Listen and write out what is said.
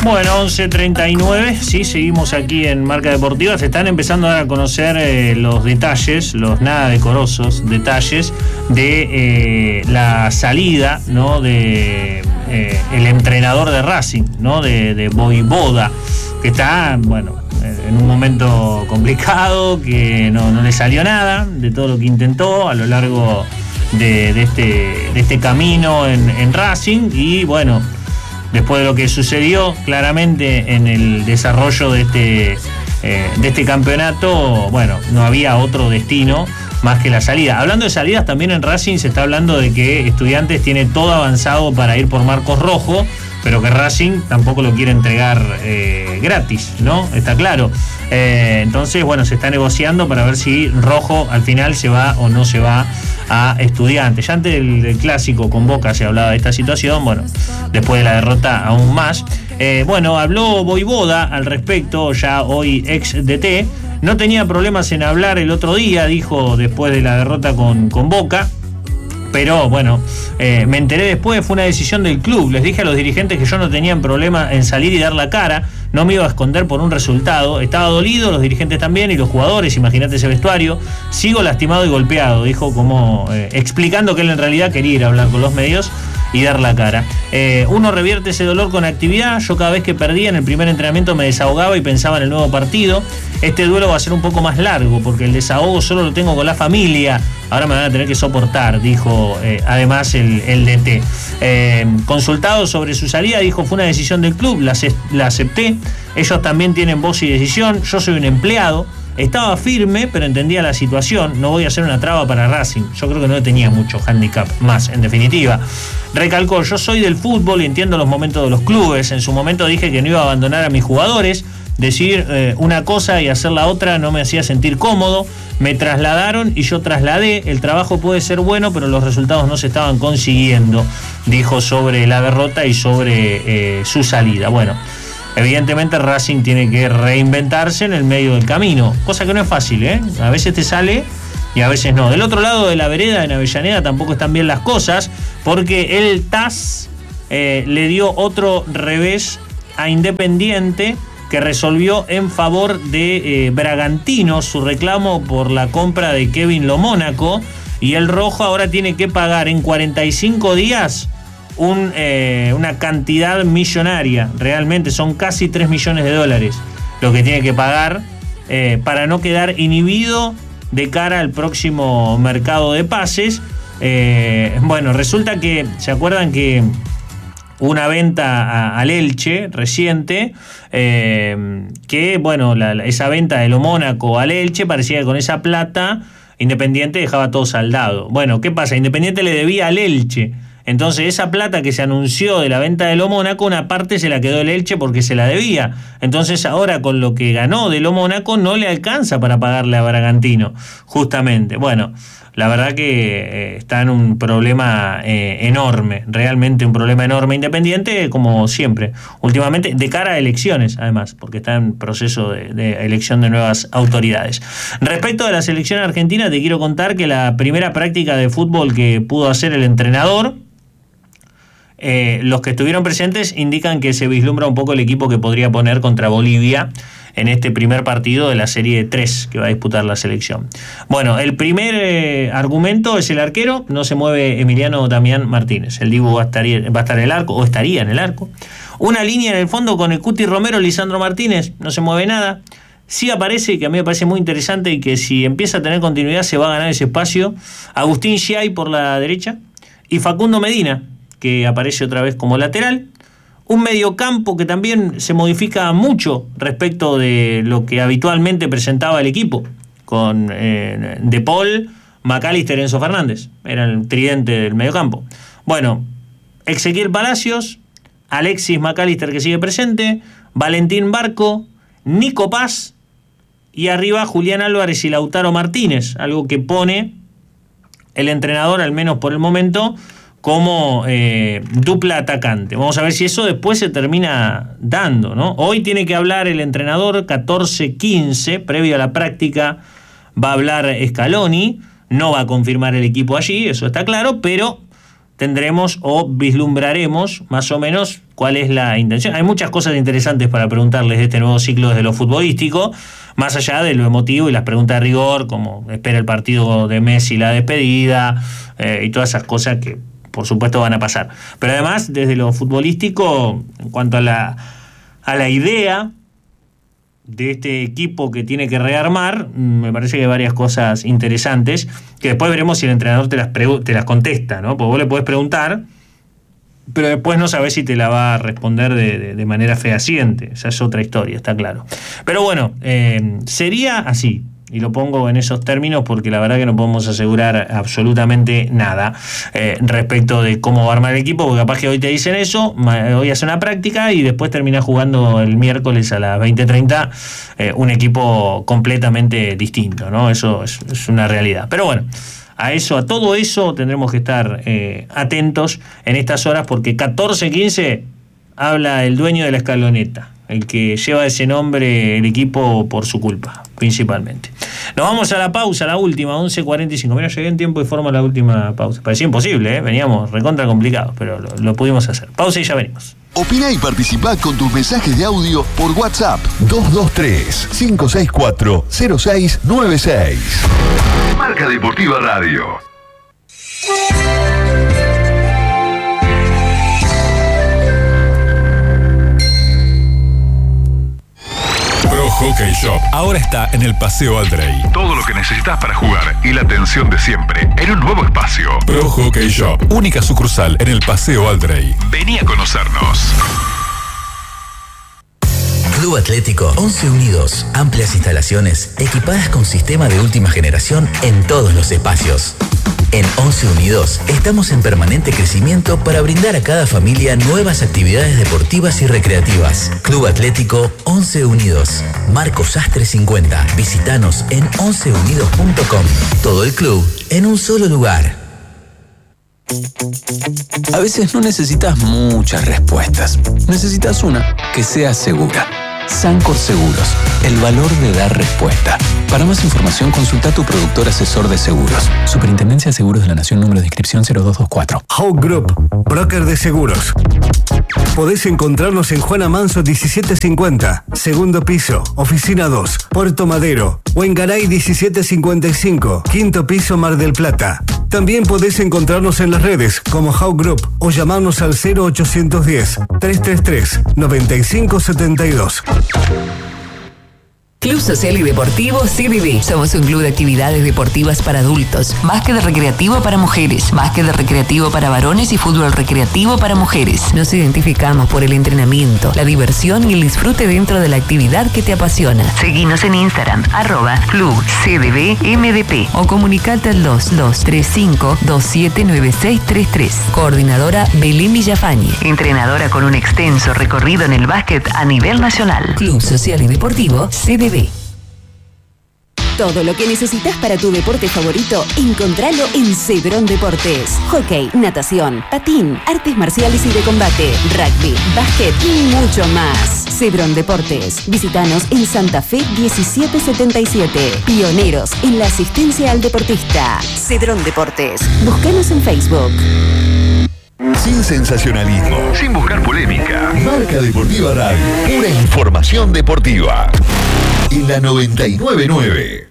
Bueno, 11:39, sí, seguimos aquí en Marca Deportiva. Se están empezando a dar a conocer los detalles, los nada decorosos detalles de la salida, ¿no?, de el entrenador de Racing, ¿no?, de Vojvoda, que está, bueno, en un momento complicado, que no le salió nada de todo lo que intentó a lo largo de este camino en Racing. Y bueno, después de lo que sucedió claramente en el desarrollo de este campeonato, bueno, no había otro destino más que la salida. Hablando de salidas, también en Racing se está hablando de que Estudiantes tiene todo avanzado para ir por Marcos Rojo, pero que Racing tampoco lo quiere entregar gratis, ¿no? Está claro. Entonces, bueno, se está negociando para ver si Rojo al final se va o no se va a Estudiantes. Ya antes del clásico con Boca se hablaba de esta situación, bueno, después de la derrota aún más. Bueno, habló Vojvoda al respecto, ya hoy ex DT. No tenía problemas en hablar el otro día, dijo, después de la derrota con Boca. Pero bueno, me enteré después, fue una decisión del club. Les dije a los dirigentes que yo no tenía problema en salir y dar la cara, no me iba a esconder por un resultado. Estaba dolido, los dirigentes también y los jugadores, imagínate ese vestuario. Sigo lastimado y golpeado, dijo, como explicando que él en realidad quería ir a hablar con los medios y dar la cara. Uno revierte ese dolor con actividad. Yo cada vez que perdía en el primer entrenamiento me desahogaba y pensaba en el nuevo partido. Este duelo va a ser un poco más largo porque el desahogo solo lo tengo con la familia. Ahora me van a tener que soportar, dijo además el DT. Consultado sobre su salida, dijo, fue una decisión del club, la acepté. Ellos también tienen voz y decisión. Yo soy un empleado. Estaba firme, pero entendía la situación. No voy a hacer una traba para Racing. Yo creo que no tenía mucho handicap más, en definitiva. Recalcó, yo soy del fútbol y entiendo los momentos de los clubes. En su momento dije que no iba a abandonar a mis jugadores. Decir una cosa y hacer la otra no me hacía sentir cómodo. Me trasladaron y yo trasladé. El trabajo puede ser bueno, pero los resultados no se estaban consiguiendo, dijo sobre la derrota y sobre su salida. Bueno, evidentemente Racing tiene que reinventarse en el medio del camino, cosa que no es fácil, ¿eh? A veces te sale y a veces no. Del otro lado de la vereda, en Avellaneda, tampoco están bien las cosas, porque el TAS le dio otro revés a Independiente, que resolvió en favor de Bragantino su reclamo por la compra de Kevin Lo Mónaco, y el rojo ahora tiene que pagar en 45 días una cantidad millonaria. Realmente son casi $3 millones lo que tiene que pagar para no quedar inhibido de cara al próximo mercado de pases. Bueno, resulta que, ¿se acuerdan que una venta al Elche reciente, que bueno, esa venta de Lo Mónaco al Elche, parecía que con esa plata Independiente dejaba todo saldado? Bueno, ¿qué pasa? Independiente le debía al Elche. Entonces esa plata que se anunció de la venta de Lo Mónaco, una parte se la quedó el Elche porque se la debía. Entonces ahora con lo que ganó de Lo Mónaco no le alcanza para pagarle a Bragantino, justamente. Bueno, la verdad que está en un problema enorme, realmente un problema enorme Independiente, como siempre, últimamente, de cara a elecciones, además, porque está en proceso de elección de nuevas autoridades. Respecto de la selección argentina, te quiero contar que la primera práctica de fútbol que pudo hacer el entrenador, los que estuvieron presentes indican que se vislumbra un poco el equipo que podría poner contra Bolivia en este primer partido de la serie de 3 que va a disputar la selección. Bueno, el primer argumento es el arquero. No se mueve Emiliano Damián Martínez. El Dibu va a estar en el arco, o estaría en el arco. Una línea en el fondo con el Cuti Romero, Lisandro Martínez. No se mueve nada. Sí aparece, que a mí me parece muy interesante y que si empieza a tener continuidad se va a ganar ese espacio, Agustín Giay por la derecha y Facundo Medina, que aparece otra vez como lateral. Un mediocampo que también se modifica mucho respecto de lo que habitualmente presentaba el equipo, con De Paul, McAllister, Enzo Fernández. Era el tridente del mediocampo. Bueno, Ezequiel Palacios, Alexis McAllister, que sigue presente, Valentín Barco, Nico Paz, y arriba Julián Álvarez y Lautaro Martínez, algo que pone el entrenador, al menos por el momento, como dupla atacante. Vamos a ver si eso después se termina dando, ¿no? Hoy tiene que hablar el entrenador 14:15, previo a la práctica va a hablar Scaloni, no va a confirmar el equipo allí, eso está claro, pero tendremos o vislumbraremos más o menos cuál es la intención. Hay muchas cosas interesantes para preguntarles de este nuevo ciclo desde lo futbolístico, más allá de lo emotivo y las preguntas de rigor, como espera el partido de Messi, la despedida, y todas esas cosas que por supuesto van a pasar. Pero además, desde lo futbolístico, en cuanto a la idea de este equipo que tiene que rearmar, me parece que hay varias cosas interesantes, que después veremos si el entrenador te las contesta, ¿no? Porque vos le podés preguntar, pero después no sabés si te la va a responder de manera fehaciente. Esa es otra historia, está claro. Pero bueno, sería así, y lo pongo en esos términos porque la verdad que no podemos asegurar absolutamente nada respecto de cómo va a armar el equipo, porque capaz que hoy te dicen eso, hoy hace una práctica y después termina jugando el miércoles a las 20:30 un equipo completamente distinto, ¿no? Eso es una realidad. Pero bueno, a todo eso tendremos que estar atentos en estas horas, porque 14:15 habla el dueño de la escaloneta, el que lleva ese nombre el equipo por su culpa, principalmente. Nos vamos a la pausa, la última, 11:45. Mira, llegué en tiempo y forma a la última pausa. Parecía imposible, veníamos recontra complicados, pero lo pudimos hacer. Pausa y ya venimos. Opina y participá con tus mensajes de audio por WhatsApp 223-564-0696. Marca Deportiva Radio. Pro Hockey Shop ahora está en el Paseo Aldrey. Todo lo que necesitas para jugar y la atención de siempre en un nuevo espacio. Pro Hockey Shop, única sucursal en el Paseo Aldrey. Vení a conocernos. Club Atlético 11 Unidos. Amplias instalaciones equipadas con sistema de última generación en todos los espacios. En 11 Unidos estamos en permanente crecimiento para brindar a cada familia nuevas actividades deportivas y recreativas. Club Atlético 11 Unidos. Marcos Sastre 50. Visítanos en 11unidos.com. Todo el club en un solo lugar. A veces no necesitas muchas respuestas. Necesitas una que sea segura. Sancor Seguros, el valor de dar respuesta. Para más información, consulta a tu productor asesor de seguros. Superintendencia de Seguros de la Nación, número de inscripción 0224. Hawk Group, broker de seguros. Podés encontrarnos en Juana Manso 1750, segundo piso, oficina 2, Puerto Madero, o en Garay 1755, quinto piso, Mar del Plata. También podés encontrarnos en las redes como Hawk Group o llamarnos al 0810-333-9572. Club Social y Deportivo CDD. Somos un club de actividades deportivas para adultos, básquet recreativo para mujeres, básquet recreativo para varones y fútbol recreativo para mujeres. Nos identificamos por el entrenamiento, la diversión y el disfrute dentro de la actividad que te apasiona. Seguinos en Instagram, @clubcddmdp, o comunicate al 2235-279633. Coordinadora Belén Villafañe, entrenadora con un extenso recorrido en el básquet a nivel nacional. Club Social y Deportivo CDD. Todo lo que necesitas para tu deporte favorito, encontralo en Cedrón Deportes. Hockey, natación, patín, artes marciales y de combate, rugby, básquet y mucho más. Cedrón Deportes. Visítanos en Santa Fe 1777. Pioneros en la asistencia al deportista. Cedrón Deportes. Búscanos en Facebook. Sin sensacionalismo, sin buscar polémica. Marca Deportiva Radio. Pura información deportiva. En la 99.9.